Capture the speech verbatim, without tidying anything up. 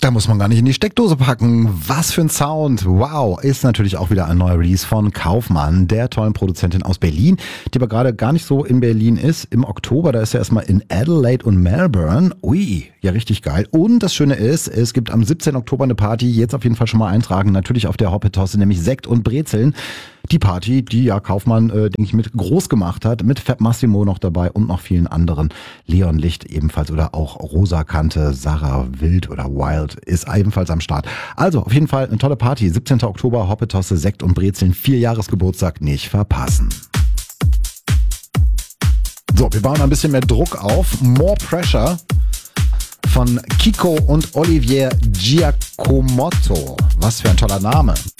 Da muss man gar nicht in die Steckdose packen. Was für ein Sound. Wow. Ist natürlich auch wieder ein neuer Release von Kaufmann, der tollen Produzentin aus Berlin, die aber gerade gar nicht so in Berlin ist. Im Oktober, da ist er erstmal in Adelaide und Melbourne. Ui, ja richtig geil. Und das Schöne ist, es gibt am siebzehnten Oktober eine Party, jetzt auf jeden Fall schon mal eintragen, natürlich auf der Hoppetosse, nämlich Sekt und Brezeln. Die Party, die ja Kaufmann, äh, denke ich, mit groß gemacht hat, mit Fab Massimo noch dabei und noch vielen anderen. Leon Licht ebenfalls oder auch Rosa Kante, Sarah Wild oder Wild ist ebenfalls am Start. Also auf jeden Fall eine tolle Party. siebzehnten Oktober, Hoppetosse, Sekt und Brezeln, vier Jahresgeburtstag, nicht verpassen. So, wir bauen ein bisschen mehr Druck auf. More Pressure von Kiko und Olivier Giacomotto. Was für ein toller Name.